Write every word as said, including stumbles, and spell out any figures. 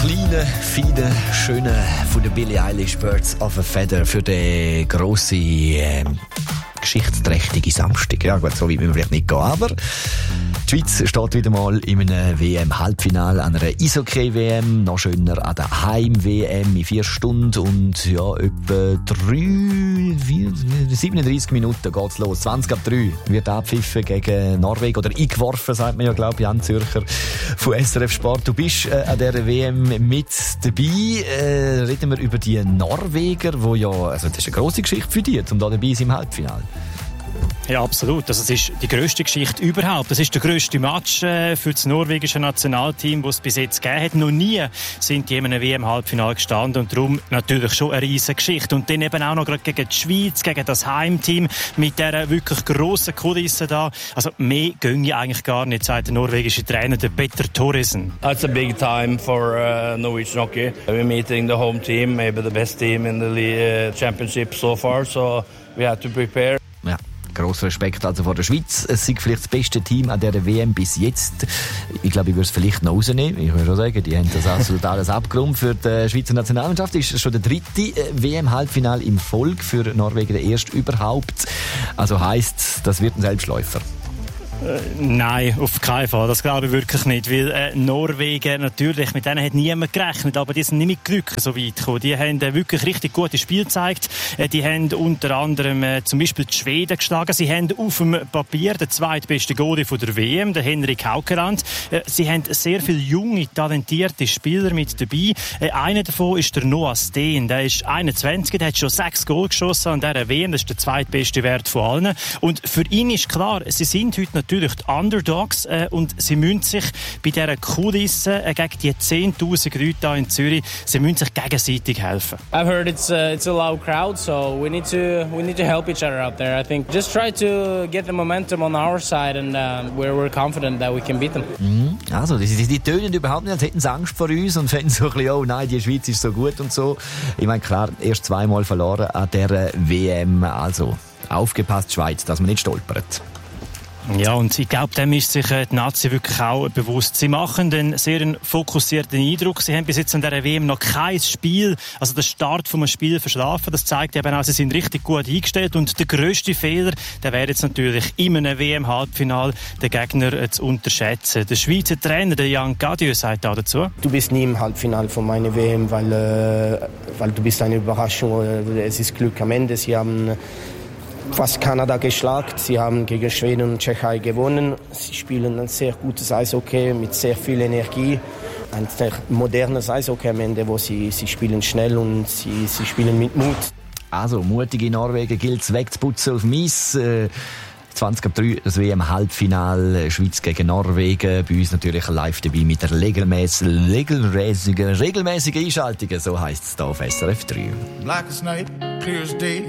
kleinen, feinen, schönen von der Billie Eilish Birds of a Feather für den grossen, äh, geschichtsträchtigen Samstag. Ja gut, so weit müssen wir vielleicht nicht gehen, aber die Schweiz steht wieder mal in einem W M-Halbfinale, an einer Eishockey-W M, noch schöner an der Heim-W M in vier Stunden und ja, etwa drei, vier, siebenunddreissig Minuten geht's los. zwanzig ab drei wird abpfiffen gegen Norwegen oder eingeworfen, sagt man ja, glaube ich, Jan Zürcher von S R F Sport. Du bist äh, an dieser W M mit dabei. Äh, reden wir über die Norweger, wo ja, also das ist eine grosse Geschichte für die, um da dabei zu sein im Halbfinale. Ja, absolut. Also, das ist die grösste Geschichte überhaupt. Das ist der grösste Match äh, für das norwegische Nationalteam, das es bis jetzt gegeben hat. Noch nie sind die in einem W M-Halbfinale gestanden und darum natürlich schon eine riesige Geschichte. Und dann eben auch noch gerade gegen die Schweiz, gegen das Heimteam mit dieser wirklich grossen Kulisse da. Also mehr ginge eigentlich gar nicht, sagt der norwegische Trainer, der Petter Thoresen. It's a big time for uh, Norwegian hockey. We're meeting the home team, maybe the best team in the uh, championship so far, so we have to prepare. Ja. Grosser Respekt also vor der Schweiz. Es ist vielleicht das beste Team an dieser W M bis jetzt. Ich glaube, ich würde es vielleicht noch rausnehmen. Ich würde schon sagen, die haben das absolut alles abgerundet für die Schweizer Nationalmannschaft. Das ist schon der dritte W M-Halbfinale im Folge für Norwegen, der erste überhaupt. Also heisst, das wird ein Selbstläufer. Äh, nein, auf keinen Fall. Das glaube ich wirklich nicht. Weil äh, Norwegen, natürlich, mit denen hat niemand gerechnet, aber die sind nicht mit Glück so weit gekommen. Die haben äh, wirklich richtig gutes Spiel gezeigt. Äh, die haben unter anderem äh, zum Beispiel die Schweden geschlagen. Sie haben auf dem Papier den zweitbesten Goalie von der W M, den Henrik Haukeland. Äh, sie haben sehr viele junge, talentierte Spieler mit dabei. Äh, einer davon ist der Noah Steen. Der ist einundzwanzig, der hat schon sechs Goal geschossen an dieser W M. Das ist der zweitbeste Wert von allen. Und für ihn ist klar, sie sind heute natürlich natürlich die Underdogs äh, und sie müssen sich bei dieser Kulisse äh, gegen die zehntausend Leute hier in Zürich, sie müssen sich gegenseitig helfen. I've heard it's a, it's a loud crowd, so we need to we need to help each other out there. I think just try to get the momentum on our side and uh, we're we're confident that we can beat them. Mhm. Also, die, die, die tönen überhaupt nicht, als hätten sie Angst vor uns und fänden so ein bisschen, oh nein, die Schweiz ist so gut und so. Ich meine, klar, erst zweimal verloren an dieser W M, also aufgepasst Schweiz, dass man nicht stolpert. Ja, und ich glaube, dem ist sich die Nazi wirklich auch bewusst. Sie machen einen sehr fokussierten Eindruck. Sie haben bis jetzt an dieser W M noch kein Spiel, also den Start vom Spiel verschlafen. Das zeigt eben auch, sie sind richtig gut eingestellt. Und der grösste Fehler, der wäre jetzt natürlich in einem W M-Halbfinale den Gegner zu unterschätzen. Der Schweizer Trainer, der Jan Gadieu, sagt da dazu: Du bist nie im Halbfinale von meiner W M, weil, äh, weil du bist eine Überraschung. Es ist Glück am Ende. Sie haben fast Kanada geschlagen. Sie haben gegen Schweden und Tschechei gewonnen. Sie spielen ein sehr gutes Eishockey mit sehr viel Energie. Ein sehr modernes Eishockey am Ende, wo sie, sie spielen schnell und sie, sie spielen mit Mut. Also, mutige Norwegen gilt es wegzuputzen auf Mies. Äh, zwanzig ab drei, das W M-Halbfinale, Schweiz gegen Norwegen. Bei uns natürlich live dabei mit der regelmäßigen, regelmäßigen, regelmäßigen Einschaltungen. So heisst es hier auf S R F drei. Black as night, clear as day.